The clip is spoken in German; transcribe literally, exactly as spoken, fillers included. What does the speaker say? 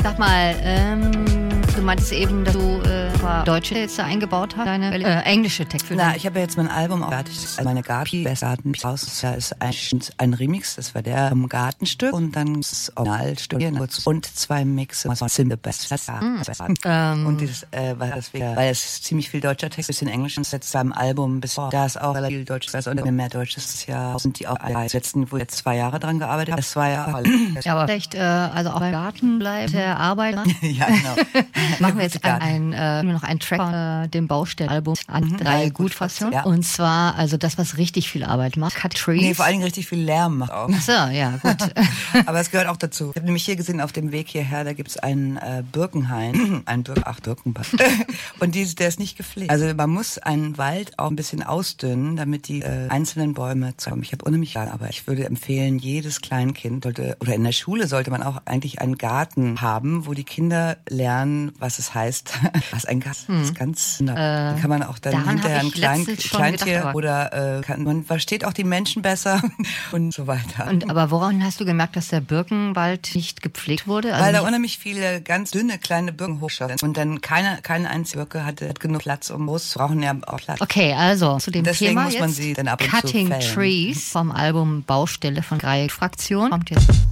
Sag mal, ähm, du meintest eben, dass du äh, deutsche Texte eingebaut hast, deine äh, englische Texte. Na, ich habe ja jetzt mein Album auch fertig. Also meine Garten, Garten raus. Da ist ein, ein Remix, das war der um, Gartenstück und dann das Originalstück und zwei Mixe. Sind the best. Mm. Ähm. Und dieses, äh, weil, das, weil es ziemlich viel deutscher Text, bisschen Englisch und jetzt beim Album bis da ist auch relativ viel Deutsch. Also und mehr deutsches Jahr sind die auch alle letzten, wo ich jetzt zwei Jahre dran gearbeitet habe. Das war ja ja, aber vielleicht, äh, also auch beim Garten bleibt der Arbeiter. Ja, genau. Machen wir jetzt ein, ein, äh, noch einen Track von äh, dem Baustellenalbum an Mhm. drei Gutfassungen. Ja. Und zwar, also das, was richtig viel Arbeit macht, Cut Trees. Nee, vor allen Dingen richtig viel Lärm macht auch. Ach so, ja, gut. Aber es gehört auch dazu. Ich habe nämlich hier gesehen, auf dem Weg hierher, da gibt's einen äh, Birkenhain, einen Bir- ach, Birkenbach. Und dieses, der ist nicht gepflegt. Also man muss einen Wald auch ein bisschen ausdünnen, damit die äh, einzelnen Bäume kommen. Ich habe unheimlich Garten, aber ich würde empfehlen, jedes Kleinkind sollte, oder in der Schule sollte man auch eigentlich einen Garten haben, wo die Kinder lernen, was es heißt, was ein Garten hm. ist. Ganz, äh, dann kann man auch dann hinterher ein Klein, Kleintier gedacht, oder äh, kann, man versteht auch die Menschen besser und so weiter. Und aber woran hast du gemerkt, dass der Birkenwald nicht gepflegt wurde? Also weil da unheimlich viele ganz dünne kleine Birken hochschossen und dann keine keine einzige Birke hatte genug Platz, um groß zu brauchen ja auch Platz. Okay, also zu dem Deswegen Thema muss man jetzt sie dann ab und Cutting zu fällen. Trees vom Album Baustelle von Greie Fraktion kommt jetzt.